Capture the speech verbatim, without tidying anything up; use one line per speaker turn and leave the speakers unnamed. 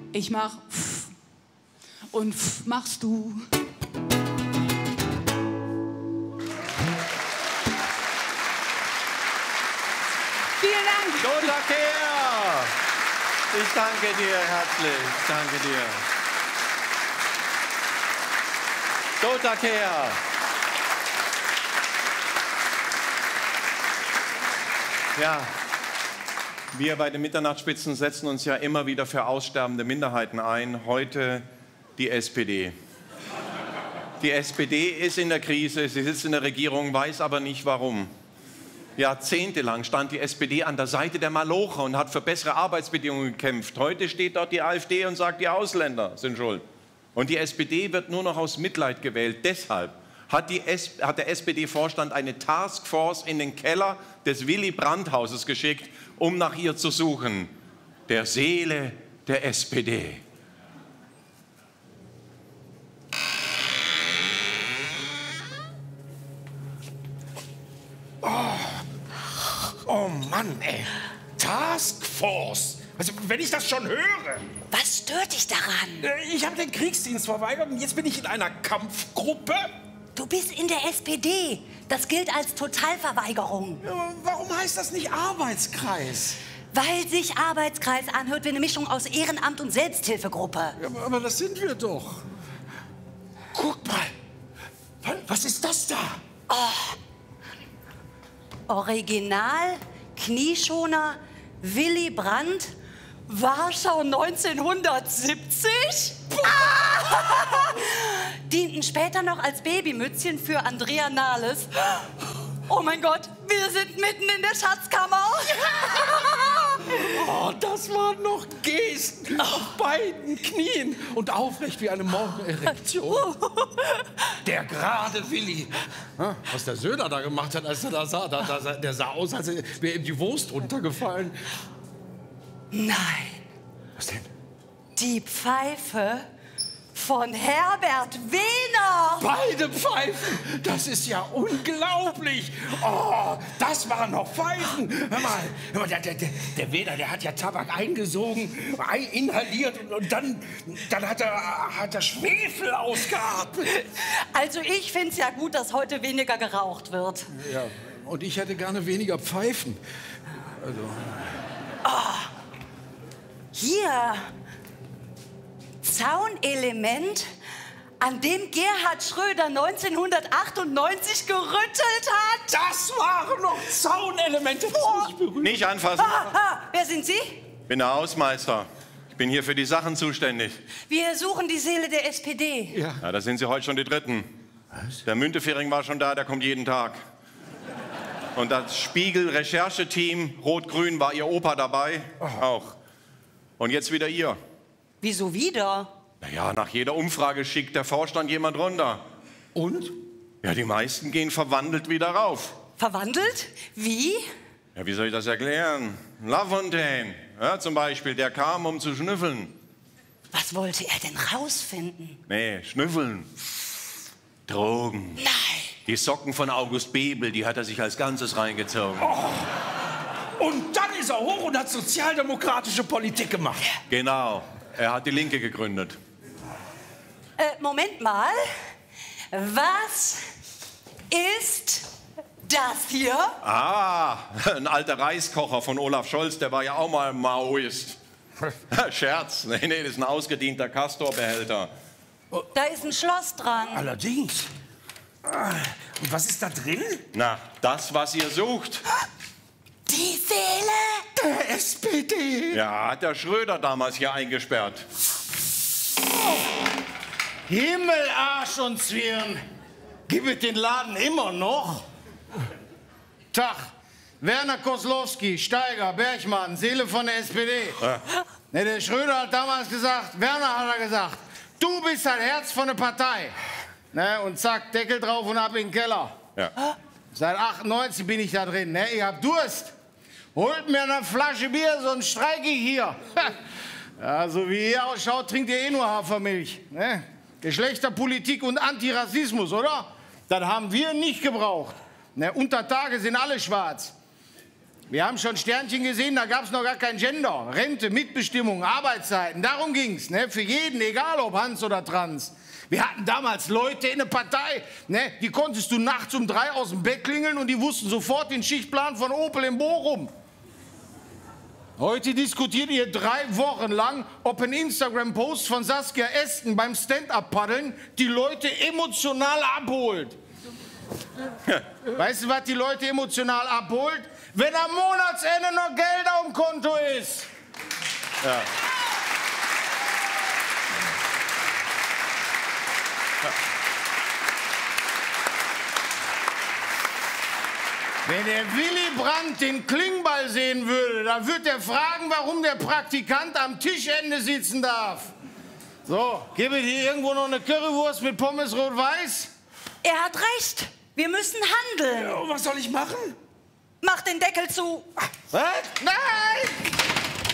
Ich mach pff. Und pff machst du. Vielen Dank.
Lothar Kehr. Ich danke dir herzlich. Ich danke dir. Lothar Kehr. Ja, wir bei den Mitternachtsspitzen setzen uns ja immer wieder für aussterbende Minderheiten ein. Heute die S P D. Die S P D ist in der Krise, sie sitzt in der Regierung, weiß aber nicht warum. Jahrzehntelang stand die S P D an der Seite der Malocher und hat für bessere Arbeitsbedingungen gekämpft. Heute steht dort die AfD und sagt, die Ausländer sind schuld. Und die S P D wird nur noch aus Mitleid gewählt. Deshalb hat, die S hat der S P D-Vorstand eine Taskforce in den Keller des Willy-Brandt-Hauses geschickt, um nach ihr zu suchen. Der Seele der S P D.
Oh, oh Mann, ey. Taskforce. Also, wenn ich das schon höre.
Was stört dich daran?
Ich habe den Kriegsdienst verweigert und jetzt bin ich in einer Kampfgruppe.
Du bist in der S P D. Das gilt als Totalverweigerung.
Ja, warum heißt das nicht Arbeitskreis?
Weil sich Arbeitskreis anhört wie eine Mischung aus Ehrenamt und Selbsthilfegruppe.
Ja, aber das sind wir doch. Guck mal. Was ist das da?
Oh. Original, Knieschoner, Willy Brandt, Warschau neunzehnhundertsiebzig? Ah! Dienten später noch als Babymützchen für Andrea Nahles. Oh mein Gott, wir sind mitten in der Schatzkammer.
Oh, das waren noch Gesten auf beiden Knien und aufrecht wie eine Morgenerektion. Der gerade Willi. Was der Söder da gemacht hat, als er da sah, da, da, der sah aus, als wäre ihm die Wurst runtergefallen.
Nein.
Was denn?
Die Pfeife von Herbert Wehner.
Beide Pfeifen, das ist ja unglaublich. Oh, das waren noch Pfeifen. Hör mal, hör mal der, der, der Wehner, der hat ja Tabak eingesogen, ein, inhaliert und, und dann, dann hat, er, hat er Schwefel ausgeatmet.
Also ich finde es ja gut, dass heute weniger geraucht wird.
Ja, und ich hätte gerne weniger Pfeifen. Also.
Oh, hier. Zaunelement, an dem Gerhard Schröder neunzehnhundertachtundneunzig gerüttelt hat.
Das waren noch Zaunelemente.
Oh.
Nicht anfassen.
Ah, ah, wer sind Sie?
Ich bin der Hausmeister. Ich bin hier für die Sachen zuständig.
Wir suchen die Seele der S P D.
Ja.
Ja, da sind Sie heute schon die Dritten. Was? Der Müntefering war schon da, der kommt jeden Tag. Und das Spiegel-Rechercheteam Rot-Grün war Ihr Opa dabei. Oh. Auch. Und jetzt wieder ihr.
Wieso wieder?
Naja, nach jeder Umfrage schickt der Vorstand jemand runter.
Und?
Ja, die meisten gehen verwandelt wieder rauf.
Verwandelt? Wie?
Ja, wie soll ich das erklären? Lafontaine, ja, zum Beispiel, der kam, um zu schnüffeln.
Was wollte er denn rausfinden?
Nee, schnüffeln. Drogen.
Nein.
Die Socken von August Bebel, die hat er sich als Ganzes reingezogen.
Oh. Und dann ist er hoch und hat sozialdemokratische Politik gemacht.
Genau. Er hat die Linke gegründet.
Äh, Moment mal. Was ist das hier?
Ah, ein alter Reiskocher von Olaf Scholz, der war ja auch mal Maoist. Scherz. Nee, nee, das ist ein ausgedienter Castor-Behälter.
Da ist ein Schloss dran.
Allerdings. Und was ist da drin?
Na, das, was ihr sucht.
Die Seele
der S P D.
Ja, hat der Schröder damals hier eingesperrt.
Oh. Himmel, Arsch und Zwirn. Gibt es den Laden immer noch? Tag. Werner Koslowski, Steiger, Bergmann, Seele von der S P D. Ja. Ne, der Schröder hat damals gesagt, Werner hat er gesagt, du bist das Herz von der Partei. Ne, und zack, Deckel drauf und ab in den Keller.
Ja.
Seit achtundneunzig bin ich da drin. Ne? Ich hab Durst. Holt mir eine Flasche Bier, sonst streike ich hier. Ja, so wie ihr ausschaut, trinkt ihr eh nur Hafermilch. Ne? Geschlechterpolitik und Antirassismus, oder? Das haben wir nicht gebraucht. Ne? Unter Tage sind alle schwarz. Wir haben schon Sternchen gesehen, da gab es noch gar kein Gender. Rente, Mitbestimmung, Arbeitszeiten, darum ging's, ne? Für jeden, egal ob Hans oder Trans. Wir hatten damals Leute in der Partei, ne? Die konntest du nachts um drei aus dem Bett klingeln und die wussten sofort den Schichtplan von Opel in Bochum. Heute diskutiert ihr drei Wochen lang, ob ein Instagram-Post von Saskia Esken beim Stand-Up-Paddeln die Leute emotional abholt. Weißt du, was die Leute emotional abholt? Wenn am Monatsende noch Geld auf dem Konto ist.
Ja. Ja.
Wenn der Willy Brandt den Klingbeil sehen würde, dann würde er fragen, warum der Praktikant am Tischende sitzen darf. So, gebe dir irgendwo noch eine Currywurst mit Pommes rot-weiß?
Er hat recht. Wir müssen handeln.
Ja, was soll ich machen?
Mach den Deckel zu.
Was? Nein!